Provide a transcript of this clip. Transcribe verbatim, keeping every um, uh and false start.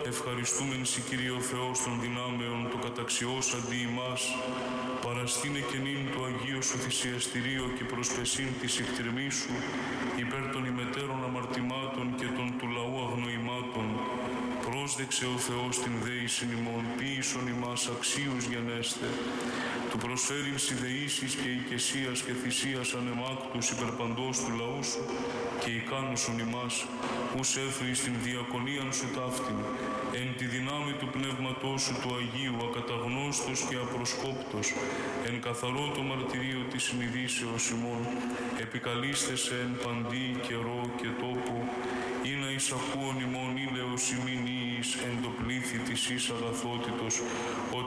ευχαριστούμεν σοι Κύριε ο Θεός των δυνάμεων, το καταξιός αντί ημάς, παραστήνε και νυν το Αγίο Σου θυσιαστηρίο και προσπεσίν της εκτρεμής Σου, υπέρ των ημετέρων αμαρτημάτων και των του λαού αγνοημάτων. Πρόσδεξε ο Θεός την δέησιν ημών, ποίησον ημάς αξίους γενέστε, του προσφέρειν συνδεήσεις και οικεσίας και θυσίας ανεμάκτους υπερπαντός του λαού Σου, και ικάνωσον ημάς, ους έφρεις την διακονίαν Σου ταύτην, εν τη δυνάμει του Πνεύματός Σου του Αγίου, ακαταγνώστος και απροσκόπτος, εν καθαρό το μαρτυρίο της συνειδήσεως ημών, επικαλείστε εν παντή καιρό και τόπο, ή να εισακούον ημών ήλαιος ημιν εις εν το πλήθη της εις αγαθότητος, ότι